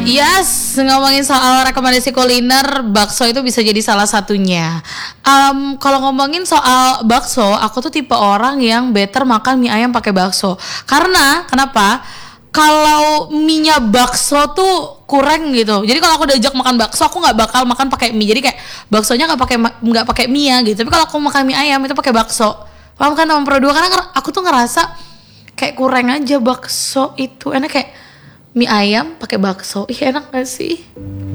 Yes, ngomongin soal rekomendasi kuliner, bakso itu bisa jadi salah satunya. Kalau ngomongin soal bakso, aku tuh tipe orang yang better makan mie ayam pakai bakso. Karena kenapa? Kalau mie-nya bakso tuh kurang gitu. Jadi kalau aku diajak makan bakso, aku nggak bakal makan pakai mie. Jadi kayak baksonya nggak pakai mie gitu. Tapi kalau aku makan mie ayam itu pakai bakso. Paham kan teman Pro 2? Karena aku tuh ngerasa kayak kurang aja bakso itu. Enak kayak mie ayam pakai bakso. Ih, enak gak sih?